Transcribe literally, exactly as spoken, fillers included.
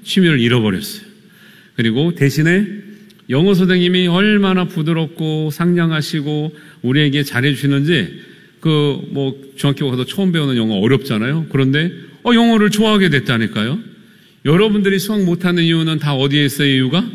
취미를 잃어버렸어요. 그리고 대신에 영어 선생님이 얼마나 부드럽고 상냥하시고 우리에게 잘해주시는지 그 뭐 중학교 가서 처음 배우는 영어 어렵잖아요. 그런데 어, 영어를 좋아하게 됐다니까요. 여러분들이 수학 못하는 이유는 다 어디에 있어요? 이유가?